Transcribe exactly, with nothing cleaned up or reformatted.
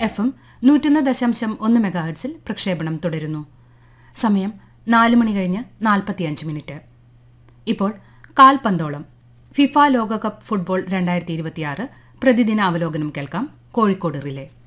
F M നൂറ്റൊന്ന് ദശാംശം ഒന്ന് മെഗാഹെർട്സിൽ പ്രക്ഷേപണം തുടരുന്നു. സമയം നാല് മണി കഴിഞ്ഞ് നാൽപ്പത്തിയഞ്ച് മിനിറ്റ്. ഇപ്പോൾ കാൽപന്തോളം ഫിഫ ലോകകപ്പ് ഫുട്ബോൾ രണ്ടായിരത്തി ഇരുപത്തിയാറ് പ്രതിദിന അവലോകനം കേൾക്കാം. കോഴിക്കോട് റിലേ.